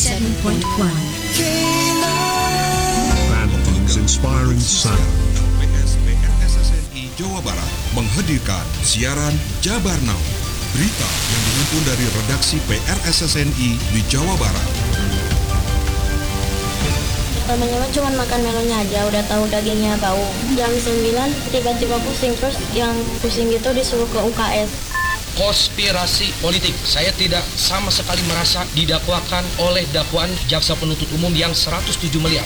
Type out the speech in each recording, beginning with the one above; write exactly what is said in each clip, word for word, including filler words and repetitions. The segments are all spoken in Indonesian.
seven point one. Banting's Inspiring Sound. P S P R S S N I Jawa Barat menghadirkan siaran Jabar Now. Berita yang dihimpun dari redaksi P R S S N I di Jawa Barat. Pertamanya mah cuma makan melonnya aja, udah tahu dagingnya bau. Jam sembilan tiba-tiba pusing, terus yang pusing gitu disuruh ke U K S. Konspirasi politik. Saya tidak sama sekali merasa didakwakan oleh dakwaan jaksa penuntut umum yang seratus tujuh miliar.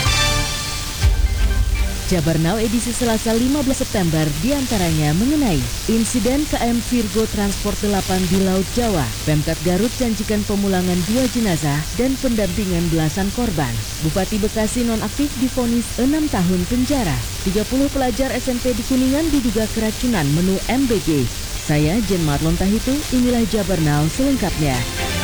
Jabar Now edisi Selasa lima belas September diantaranya mengenai insiden K M Virgo Transport delapan di Laut Jawa. Pemkab Garut janjikan pemulangan dua jenazah dan pendampingan belasan korban. Bupati Bekasi nonaktif divonis enam tahun penjara. tiga puluh pelajar S M P di Kuningan diduga keracunan menu M B G. Saya Jen Marlon Tahitu, inilah Jabar Now selengkapnya.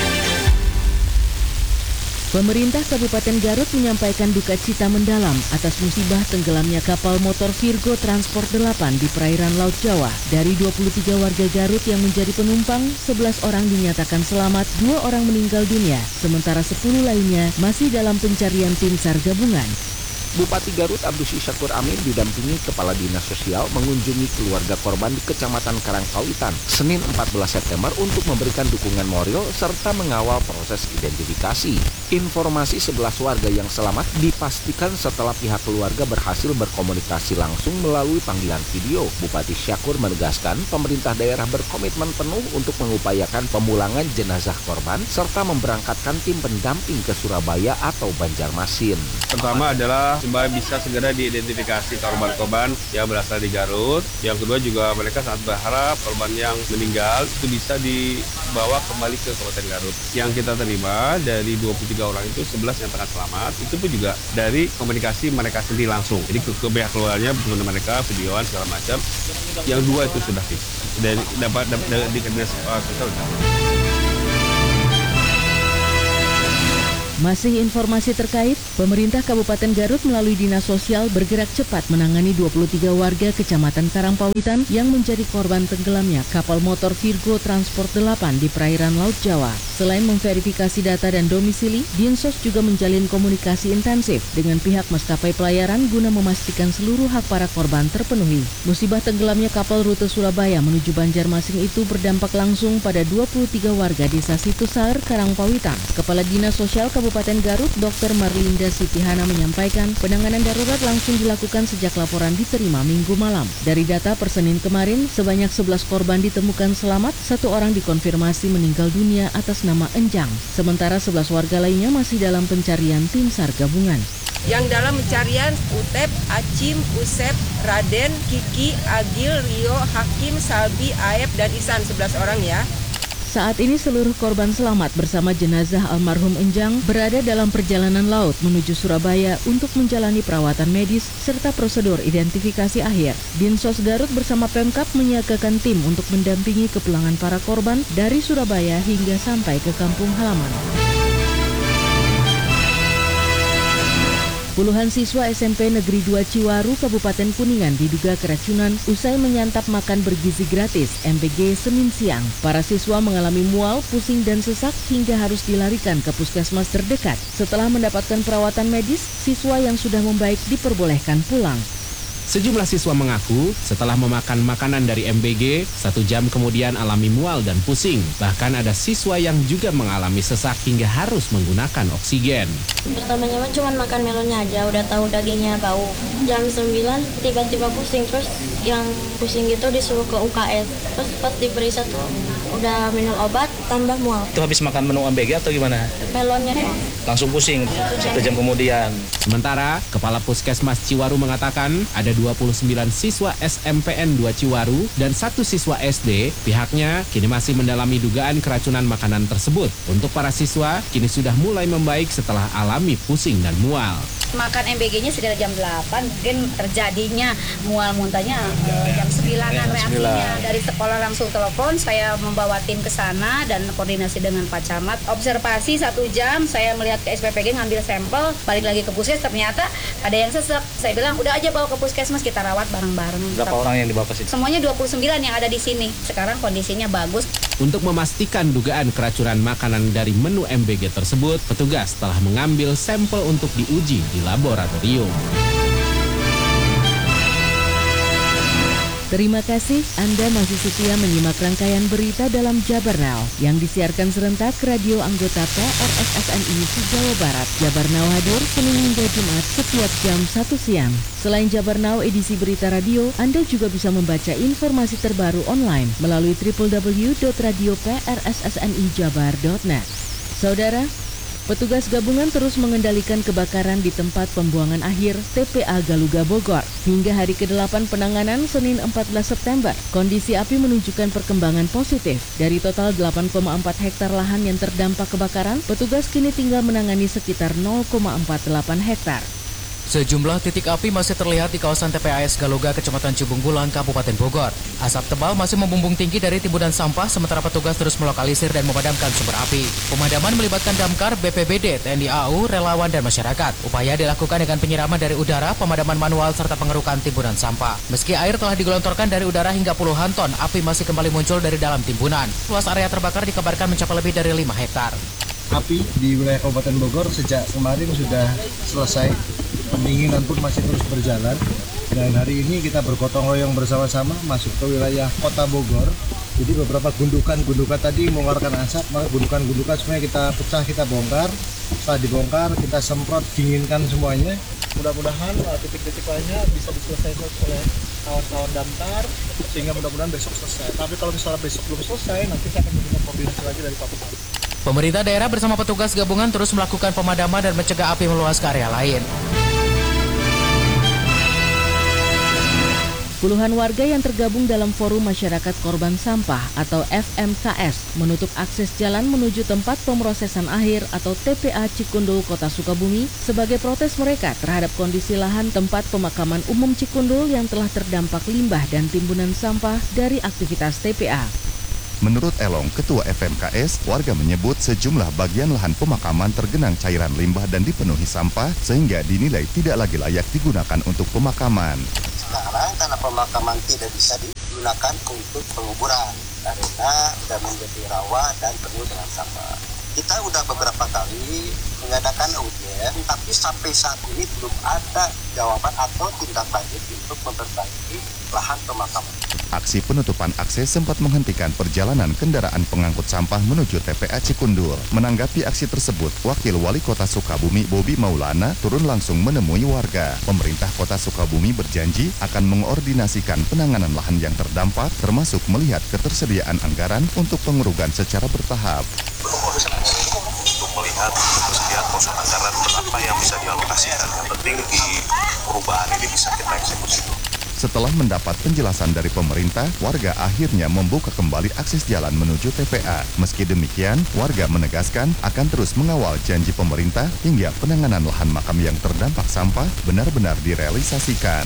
Pemerintah Kabupaten Garut menyampaikan duka cita mendalam atas musibah tenggelamnya kapal motor Virgo Transport delapan di perairan Laut Jawa. Dari dua puluh tiga warga Garut yang menjadi penumpang, sebelas orang dinyatakan selamat, dua orang meninggal dunia, sementara sepuluh lainnya masih dalam pencarian tim SAR gabungan. Bupati Garut Abdus Syakur Amin didampingi Kepala Dinas Sosial mengunjungi keluarga korban di Kecamatan Karangpawitan Senin empat belas September untuk memberikan dukungan moral serta mengawal proses identifikasi. Informasi sebelas warga yang selamat dipastikan setelah pihak keluarga berhasil berkomunikasi langsung melalui panggilan video. Bupati Syakur menegaskan pemerintah daerah berkomitmen penuh untuk mengupayakan pemulangan jenazah korban serta memberangkatkan tim pendamping ke Surabaya atau Banjarmasin. Pertama adalah supaya bisa segera diidentifikasi korban-korban yang berasal di Garut. Yang kedua juga mereka sangat berharap korban yang meninggal itu bisa dibawa kembali ke Kabupaten Garut. Yang kita terima dari dua puluh tiga orang itu sebelas yang tengah selamat, itu pun juga dari komunikasi mereka sendiri langsung. Jadi ke, ke pihak keluarnya, teman mereka, videoan segala macam. Yang dua itu sudah fix. Dan dapat di Dinas Sosial. Masih informasi terkait, pemerintah Kabupaten Garut melalui Dinas Sosial bergerak cepat menangani dua puluh tiga warga Kecamatan Karangpawitan yang menjadi korban tenggelamnya kapal motor Virgo Transport delapan di perairan Laut Jawa. Selain memverifikasi data dan domisili, Dinsos juga menjalin komunikasi intensif dengan pihak maskapai pelayaran guna memastikan seluruh hak para korban terpenuhi. Musibah tenggelamnya kapal rute Surabaya menuju Banjarmasin itu berdampak langsung pada dua puluh tiga warga desa Situsar, Karangpawitan. Kepala Dinas Sosial Kabupaten Kabupaten Garut, Dokter Marlinda Sitihana menyampaikan penanganan darurat langsung dilakukan sejak laporan diterima Minggu malam. Dari data per Senin kemarin, sebanyak sebelas korban ditemukan selamat, satu orang dikonfirmasi meninggal dunia atas nama Enjang. Sementara sebelas warga lainnya masih dalam pencarian tim SAR gabungan. Yang dalam pencarian Utep, Acim, Usep, Raden, Kiki, Agil, Rio, Hakim, Salbi, Aep, dan Isan, sebelas orang ya. Saat ini seluruh korban selamat bersama jenazah almarhum Enjang berada dalam perjalanan laut menuju Surabaya untuk menjalani perawatan medis serta prosedur identifikasi akhir. Dinsos Garut bersama Pemkab menyiagakan tim untuk mendampingi kepulangan para korban dari Surabaya hingga sampai ke kampung halaman. Puluhan siswa S M P Negeri dua Ciwaru, Kabupaten Kuningan diduga keracunan usai menyantap makan bergizi gratis M B G Senin siang. Para siswa mengalami mual, pusing, dan sesak hingga harus dilarikan ke puskesmas terdekat. Setelah mendapatkan perawatan medis, siswa yang sudah membaik diperbolehkan pulang. Sejumlah siswa mengaku setelah memakan makanan dari M B G, satu jam kemudian alami mual dan pusing. Bahkan ada siswa yang juga mengalami sesak hingga harus menggunakan oksigen. Pertamanya mah cuma makan melonnya aja, udah tahu dagingnya bau. Jam sembilan tiba-tiba pusing, terus yang pusing gitu disuruh ke U K S. Terus pas diperiksa tuh udah minum obat tambah mual. Itu habis makan menu M B G atau gimana? Melonnya langsung pusing satu jam kemudian. Sementara Kepala Puskesmas Ciwaru mengatakan ada dua puluh sembilan siswa S M P N dua Ciwaru dan satu siswa S D. Pihaknya kini masih mendalami dugaan keracunan makanan tersebut. Untuk para siswa kini sudah mulai membaik setelah alami pusing dan mual. Makan M B G-nya sekitar jam delapan, mungkin terjadinya mual muntahnya eh, jam sembilanan reaksinya. Dari sekolah langsung telepon, saya membawa tim ke sana dan koordinasi dengan Pak Camat. Observasi satu jam, saya melihat ke S P P G ngambil sampel, balik lagi ke puskes, ternyata ada yang sesek. Saya bilang udah aja bawa ke puskesmas, kita rawat bareng-bareng. Berapa orang yang dibawa ke sini? Semuanya dua puluh sembilan yang ada di sini. Sekarang kondisinya bagus. Untuk memastikan dugaan keracunan makanan dari menu M B G tersebut, petugas telah mengambil sampel untuk diuji di laboratorium. Terima kasih Anda masih setia menyimak rangkaian berita dalam Jabar Now yang disiarkan serentak radio anggota P R S S N I se-Jawa Barat. Jabar Now hadir Senin hingga Jumat setiap jam satu siang. Selain Jabar Now edisi berita radio, Anda juga bisa membaca informasi terbaru online melalui w w w dot radio p r s s n i jabar dot net. Saudara, petugas gabungan terus mengendalikan kebakaran di tempat pembuangan akhir T P A Galuga Bogor. Hingga hari kedelapan penanganan Senin empat belas September, kondisi api menunjukkan perkembangan positif. Dari total delapan koma empat hektar lahan yang terdampak kebakaran, petugas kini tinggal menangani sekitar nol koma empat delapan hektar. Sejumlah titik api masih terlihat di kawasan T P A S Galuga, Kecamatan Cibung Bulang, Kabupaten Bogor. Asap tebal masih membumbung tinggi dari timbunan sampah, sementara petugas terus melokalisir dan memadamkan sumber api. Pemadaman melibatkan damkar, B P B D, T N I A U, relawan, dan masyarakat. Upaya dilakukan dengan penyiraman dari udara, pemadaman manual, serta pengerukan timbunan sampah. Meski air telah digelontorkan dari udara hingga puluhan ton, api masih kembali muncul dari dalam timbunan. Luas area terbakar dikabarkan mencapai lebih dari lima hektar. Api di wilayah Kabupaten Bogor sejak kemarin sudah selesai. Pendinginan pun masih terus berjalan, dan hari ini kita bergotong royong bersama-sama masuk ke wilayah Kota Bogor. Jadi beberapa gundukan-gundukan tadi mengeluarkan asap, maka gundukan-gundukan semuanya kita pecah, kita bongkar. Setelah dibongkar, kita semprot, dinginkan semuanya. Mudah-mudahan titik-titik lainnya bisa diselesaikan oleh kawan-kawan damkar, sehingga mudah-mudahan besok selesai. Tapi kalau misalnya besok belum selesai, nanti saya akan mendengar koordinasi lagi dari Pak Bupati. Pemerintah daerah bersama petugas gabungan terus melakukan pemadaman dan mencegah api meluas ke area lain. Puluhan warga yang tergabung dalam Forum Masyarakat Korban Sampah atau F M K S menutup akses jalan menuju tempat pemrosesan akhir atau T P A Cikundul, Kota Sukabumi sebagai protes mereka terhadap kondisi lahan tempat pemakaman umum Cikundul yang telah terdampak limbah dan timbunan sampah dari aktivitas T P A. Menurut Elong, Ketua F M K S, warga menyebut sejumlah bagian lahan pemakaman tergenang cairan limbah dan dipenuhi sampah sehingga dinilai tidak lagi layak digunakan untuk pemakaman. Sekarang tanah pemakaman tidak bisa digunakan untuk penguburan karena sudah menjadi rawa dan penuh dengan sampah. Kita udah beberapa kali mengadakan audien, tapi sampai saat ini belum ada jawaban atau tindak lanjut untuk memperbaiki lahan pemakaman. Aksi penutupan akses sempat menghentikan perjalanan kendaraan pengangkut sampah menuju T P A Cikundul. Menanggapi aksi tersebut, Wakil Wali Kota Sukabumi Bobi Maulana turun langsung menemui warga. Pemerintah Kota Sukabumi berjanji akan mengordinasikan penanganan lahan yang terdampak, termasuk melihat ketersediaan anggaran untuk pengurugan secara bertahap. Untuk melihat ketersediaan pos anggaran berapa yang bisa dialokasikan. Yang penting di perubahan ini bisa kita eksekusi. Setelah mendapat penjelasan dari pemerintah, warga akhirnya membuka kembali akses jalan menuju T P A. Meski demikian, warga menegaskan akan terus mengawal janji pemerintah hingga penanganan lahan makam yang terdampak sampah benar-benar direalisasikan.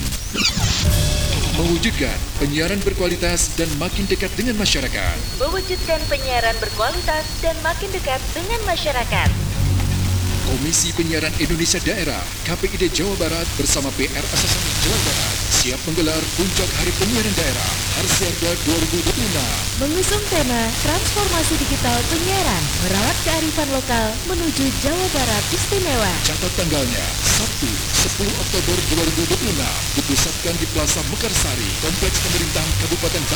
Mewujudkan penyiaran berkualitas dan makin dekat dengan masyarakat. Mewujudkan penyiaran berkualitas dan makin dekat dengan masyarakat. Komisi Penyiaran Indonesia Daerah K P I D Jawa Barat bersama P R S S N I Jawa Barat siap menggelar Puncak Hari Penyiaran Daerah Harsiarda dua ribu dua puluh enam. Mengusung tema Transformasi Digital Penyiaran, merawat kearifan lokal menuju Jawa Barat Istimewa. Catat tanggalnya, Sabtu sepuluh Oktober dua ribu dua puluh enam, dipusatkan di Plaza Mekarsari, Kompleks Pemerintahan Kabupaten